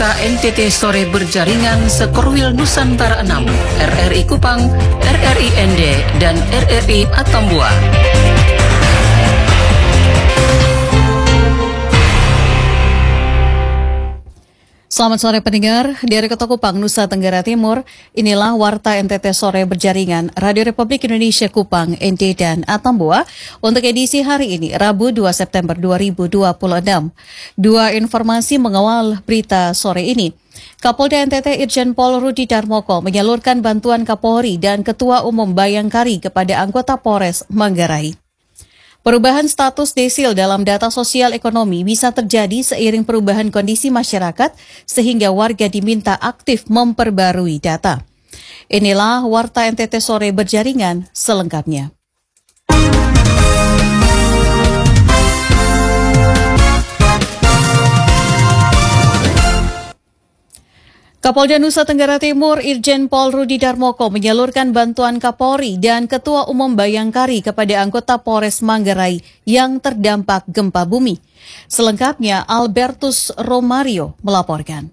Warta NTT Sore Berjaringan Sekorwil Nusantara 6, RRI Kupang, RRI Ende, dan RRI Atambua. Selamat sore pendengar, dari Kota Kupang, Nusa Tenggara Timur, inilah Warta NTT Sore Berjaringan Radio Republik Indonesia Kupang, Ende, dan Atambua untuk edisi hari ini, Rabu 2 September 2026. Dua informasi mengawal berita sore ini. Kapolda NTT Irjen Pol Rudi Darmoko menyalurkan bantuan Kapolri dan Ketua Umum Bayangkari kepada anggota Polres Manggarai. Perubahan status desil dalam data sosial ekonomi bisa terjadi seiring perubahan kondisi masyarakat sehingga warga diminta aktif memperbarui data. Inilah Warta NTT Sore Berjaringan selengkapnya. Kapolda Nusa Tenggara Timur Irjen Pol Rudi Darmoko menyalurkan bantuan Kapolri dan Ketua Umum Bayangkari kepada anggota Polres Manggarai yang terdampak gempa bumi. Selengkapnya Albertus Romario melaporkan.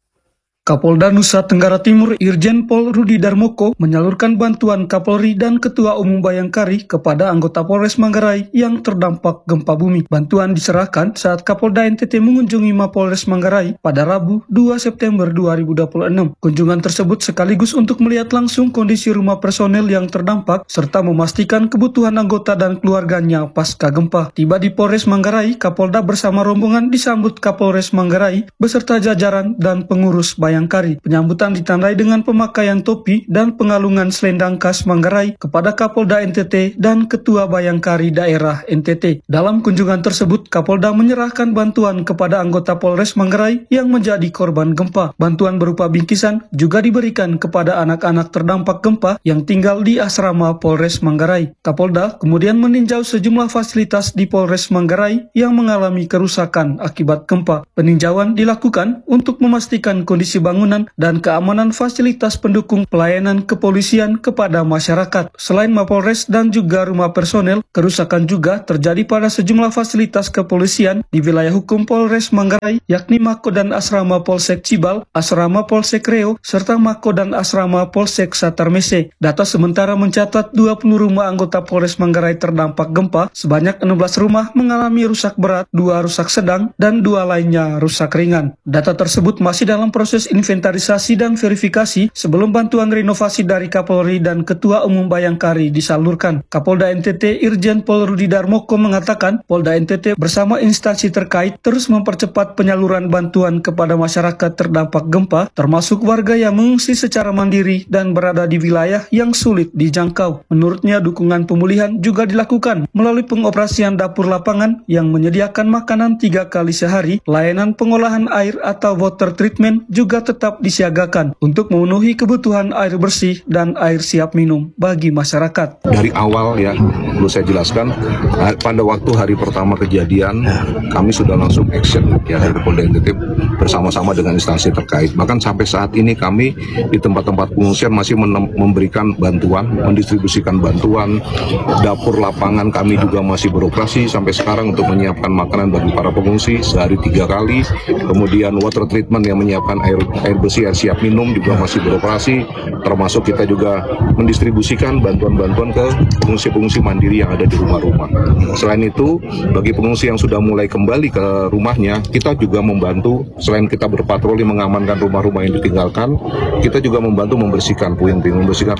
Kapolda Nusa Tenggara Timur Irjen Pol Rudi Darmoko menyalurkan bantuan Kapolri dan Ketua Umum Bayangkari kepada anggota Polres Manggarai yang terdampak gempa bumi. Bantuan diserahkan saat Kapolda NTT mengunjungi Mapolres Manggarai pada Rabu 2 September 2026. Kunjungan tersebut sekaligus untuk melihat langsung kondisi rumah personel yang terdampak serta memastikan kebutuhan anggota dan keluarganya pasca gempa. Tiba di Polres Manggarai, Kapolda bersama rombongan disambut Kapolres Manggarai beserta jajaran dan pengurus Bayangkari. Penyambutan ditandai dengan pemakaian topi dan pengalungan selendang khas Manggarai kepada Kapolda NTT dan Ketua Bayangkari Daerah NTT. Dalam kunjungan tersebut, Kapolda menyerahkan bantuan kepada anggota Polres Manggarai yang menjadi korban gempa. Bantuan berupa bingkisan juga diberikan kepada anak-anak terdampak gempa yang tinggal di asrama Polres Manggarai. Kapolda kemudian meninjau sejumlah fasilitas di Polres Manggarai yang mengalami kerusakan akibat gempa. Peninjauan dilakukan untuk memastikan kondisi bangunan dan keamanan fasilitas pendukung pelayanan kepolisian kepada masyarakat. Selain Mapolres dan juga rumah personel, kerusakan juga terjadi pada sejumlah fasilitas kepolisian di wilayah hukum Polres Manggarai, yakni Mako dan Asrama Polsek Cibal, Asrama Polsek Reo, serta Mako dan Asrama Polsek Satarmese. Data sementara mencatat 20 rumah anggota Polres Manggarai terdampak gempa, sebanyak 16 rumah mengalami rusak berat, 2 rusak sedang, dan 2 lainnya rusak ringan. Data tersebut masih dalam proses inventarisasi dan verifikasi sebelum bantuan renovasi dari Kapolri dan Ketua Umum Bayangkari disalurkan. Kapolda NTT Irjen Pol Rudi Darmoko mengatakan Polda NTT bersama instansi terkait terus mempercepat penyaluran bantuan kepada masyarakat terdampak gempa, termasuk warga yang mengungsi secara mandiri dan berada di wilayah yang sulit dijangkau. Menurutnya, dukungan pemulihan juga dilakukan melalui pengoperasian dapur lapangan yang menyediakan makanan 3 kali sehari, layanan pengolahan air atau water treatment juga tetap disiagakan untuk memenuhi kebutuhan air bersih dan air siap minum bagi masyarakat. Dari awal ya, perlu saya jelaskan, pada waktu hari pertama kejadian, kami sudah langsung action ya dari Polda NTT bersama-sama dengan instansi terkait. Bahkan sampai saat ini kami di tempat-tempat pengungsian masih memberikan bantuan, mendistribusikan bantuan. Dapur lapangan kami juga masih beroperasi sampai sekarang untuk menyiapkan makanan bagi para pengungsi sehari 3 kali. Kemudian water treatment yang menyiapkan air bersih, air siap minum juga masih beroperasi, termasuk kita juga mendistribusikan bantuan-bantuan ke pengungsi-pengungsi mandiri yang ada di rumah-rumah. Selain itu, bagi pengungsi yang sudah mulai kembali ke rumahnya, kita juga membantu, selain kita berpatroli mengamankan rumah-rumah yang ditinggalkan, kita juga membantu membersihkan puing-puing, membersihkan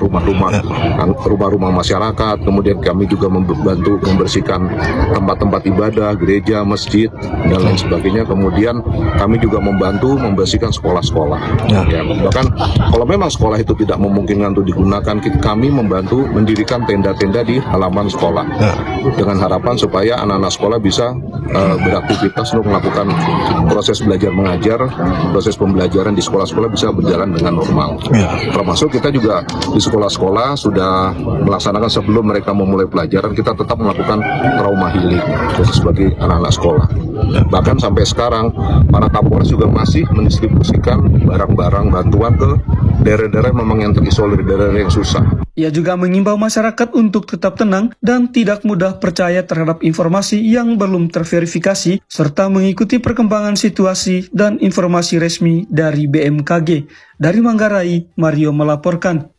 rumah-rumah masyarakat, kemudian kami juga membantu membersihkan tempat-tempat ibadah, gereja, masjid, dan lain sebagainya. Kemudian kami juga membantu membersihkan sekolah-sekolah. Ya, bahkan kalau memang sekolah itu tidak memungkinkan untuk digunakan, kami membantu mendirikan tenda-tenda di halaman sekolah dengan harapan supaya anak-anak sekolah bisa beraktivitas untuk melakukan proses belajar mengajar, proses pembelajaran di sekolah-sekolah bisa berjalan dengan normal. Termasuk kita juga di sekolah-sekolah sudah melaksanakan sebelum mereka memulai pelajaran, kita tetap melakukan trauma healing khusus bagi anak-anak sekolah. Bahkan sampai sekarang para Kapolres juga masih mendistribusikan barang-barang bantuan ke daerah-daerah memang yang terisolir, daerah-daerah yang susah. Ia juga mengimbau masyarakat untuk tetap tenang dan tidak mudah percaya terhadap informasi yang belum terverifikasi, serta mengikuti perkembangan situasi dan informasi resmi dari BMKG. Dari Manggarai, Mario melaporkan.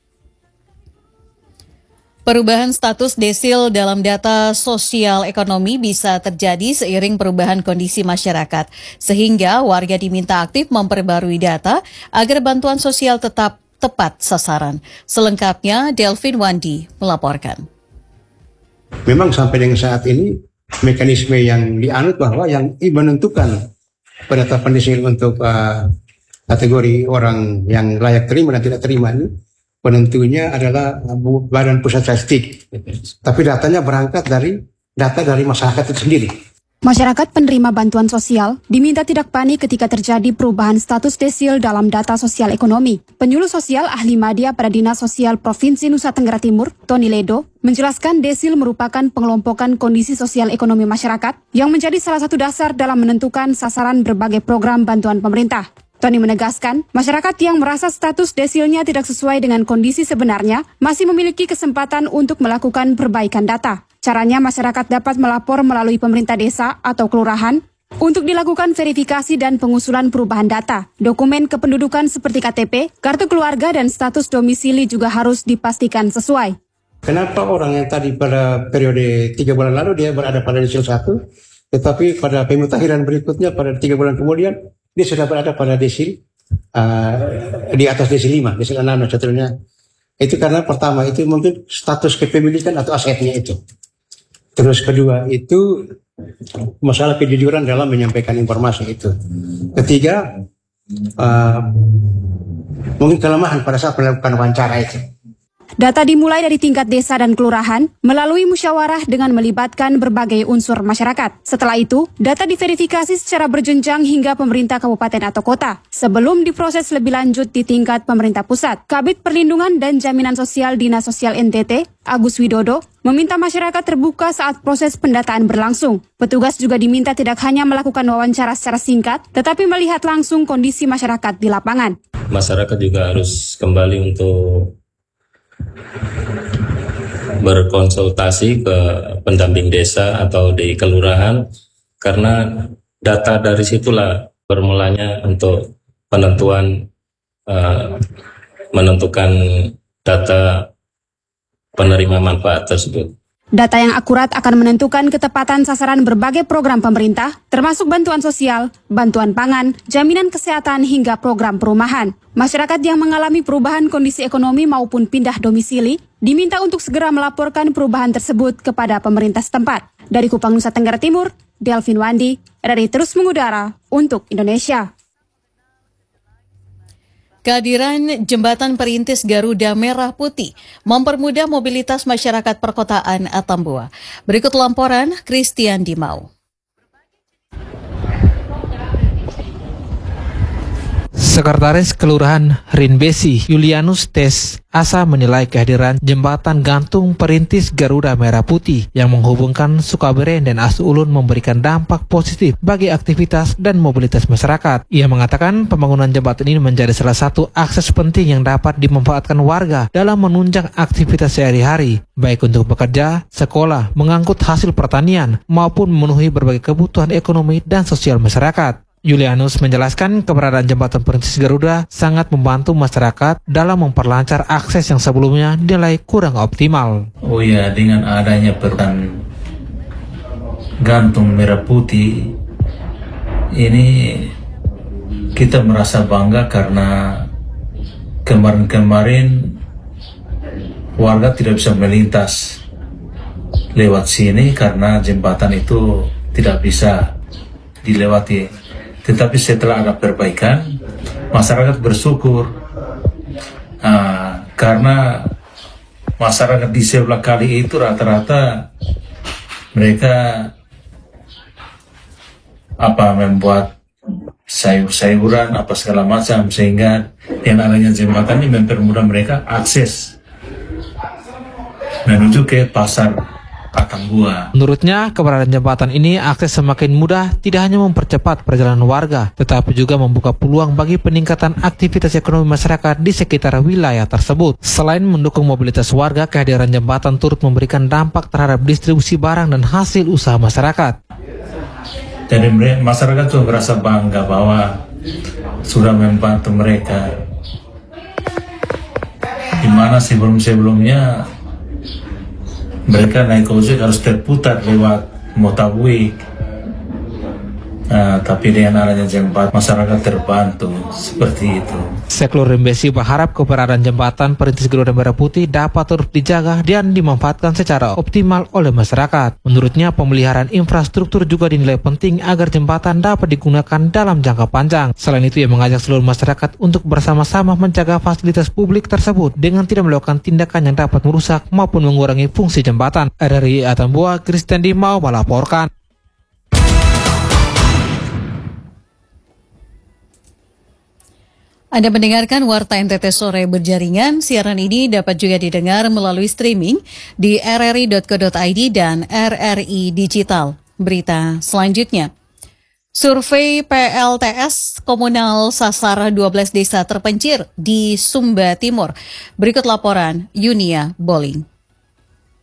Perubahan status desil dalam data sosial ekonomi bisa terjadi seiring perubahan kondisi masyarakat, sehingga warga diminta aktif memperbarui data agar bantuan sosial tetap tepat sasaran. Selengkapnya, Delvin Wandi melaporkan. Memang sampai dengan saat ini, mekanisme yang dianut bahwa yang menentukan penetapan desil untuk kategori orang yang layak terima dan tidak terima ini, penentunya adalah Badan Pusat Statistik. Tapi datanya berangkat dari data dari masyarakat itu sendiri. Masyarakat penerima bantuan sosial diminta tidak panik ketika terjadi perubahan status desil dalam data sosial ekonomi. Penyuluh sosial ahli media pada Dinas Sosial Provinsi Nusa Tenggara Timur, Tony Ledo, menjelaskan desil merupakan pengelompokan kondisi sosial ekonomi masyarakat yang menjadi salah satu dasar dalam menentukan sasaran berbagai program bantuan pemerintah. Tony menegaskan, masyarakat yang merasa status desilnya tidak sesuai dengan kondisi sebenarnya masih memiliki kesempatan untuk melakukan perbaikan data. Caranya masyarakat dapat melapor melalui pemerintah desa atau kelurahan untuk dilakukan verifikasi dan pengusulan perubahan data. Dokumen kependudukan seperti KTP, kartu keluarga, dan status domisili juga harus dipastikan sesuai. Kenapa orang yang tadi pada periode 3 bulan lalu dia berada pada desil 1, tetapi pada pemutakhiran berikutnya pada 3 bulan kemudian dia sudah berada pada desil di atas desil 5, desil 6 dan seterusnya. Itu karena pertama itu mungkin status kepemilikan atau asetnya itu. Terus kedua itu masalah kejujuran dalam menyampaikan informasi itu. Ketiga mungkin kelemahan pada saat melakukan wawancara itu. Data dimulai dari tingkat desa dan kelurahan melalui musyawarah dengan melibatkan berbagai unsur masyarakat. Setelah itu, data diverifikasi secara berjenjang hingga pemerintah kabupaten atau kota. Sebelum diproses lebih lanjut di tingkat pemerintah pusat, Kabid Perlindungan dan Jaminan Sosial Dinas Sosial NTT, Agus Widodo, meminta masyarakat terbuka saat proses pendataan berlangsung. Petugas juga diminta tidak hanya melakukan wawancara secara singkat, tetapi melihat langsung kondisi masyarakat di lapangan. Masyarakat juga harus kembali untuk berkonsultasi ke pendamping desa atau di kelurahan, karena data dari situlah bermulanya untuk menentukan data penerima manfaat tersebut. Data yang akurat akan menentukan ketepatan sasaran berbagai program pemerintah, termasuk bantuan sosial, bantuan pangan, jaminan kesehatan, hingga program perumahan. Masyarakat yang mengalami perubahan kondisi ekonomi maupun pindah domisili diminta untuk segera melaporkan perubahan tersebut kepada pemerintah setempat. Dari Kupang, Nusa Tenggara Timur, Delvin Wandi, RRI terus mengudara untuk Indonesia. Kehadiran Jembatan Perintis Garuda Merah Putih mempermudah mobilitas masyarakat perkotaan Atambua. Berikut laporan Christian Dimau. Sekretaris Kelurahan Rinbesi, Julianus Tes Asa menilai kehadiran jembatan gantung perintis Garuda Merah Putih yang menghubungkan Sukaberen dan Asu Ulun memberikan dampak positif bagi aktivitas dan mobilitas masyarakat. Ia mengatakan pembangunan jembatan ini menjadi salah satu akses penting yang dapat dimanfaatkan warga dalam menunjang aktivitas sehari-hari, baik untuk bekerja, sekolah, mengangkut hasil pertanian, maupun memenuhi berbagai kebutuhan ekonomi dan sosial masyarakat. Julianus menjelaskan keberadaan jembatan perintis Garuda sangat membantu masyarakat dalam memperlancar akses yang sebelumnya dinilai kurang optimal. Oh ya, dengan adanya pertan gantung merah putih ini kita merasa bangga karena kemarin-kemarin warga tidak bisa melintas lewat sini karena jembatan itu tidak bisa dilewati. Tetapi setelah ada perbaikan, masyarakat bersyukur karena masyarakat di sebelah kali itu rata-rata mereka membuat sayur-sayuran apa segala macam, sehingga dengan adanya jembatan ini mempermudah mereka akses menuju ke pasar Atambua. Menurutnya, keberadaan jembatan ini akses semakin mudah tidak hanya mempercepat perjalanan warga, tetapi juga membuka peluang bagi peningkatan aktivitas ekonomi masyarakat di sekitar wilayah tersebut. Selain mendukung mobilitas warga, kehadiran jembatan turut memberikan dampak terhadap distribusi barang dan hasil usaha masyarakat. Jadi masyarakat juga merasa bangga bahwa sudah membantu mereka. Di mana sebelum-sebelumnya mereka naik ojek harus terputar lewat Motabui. Tapi dengan adanya jembatan masyarakat terbantu seperti itu. Seklur Rimbesi berharap keberadaan jembatan perintis Garuda Merah Putih dapat terus dijaga dan dimanfaatkan secara optimal oleh masyarakat. Menurutnya, pemeliharaan infrastruktur juga dinilai penting agar jembatan dapat digunakan dalam jangka panjang. Selain itu, ia mengajak seluruh masyarakat untuk bersama-sama menjaga fasilitas publik tersebut dengan tidak melakukan tindakan yang dapat merusak maupun mengurangi fungsi jembatan. RRI Atambua, Christian Dimau melaporkan. Anda mendengarkan Warta NTT Sore Berjaringan. Siaran ini dapat juga didengar melalui streaming di rri.co.id dan RRI Digital. Berita selanjutnya. Survei PLTS Komunal sasar 12 desa terpencil di Sumba Timur. Berikut laporan Yunia Boling.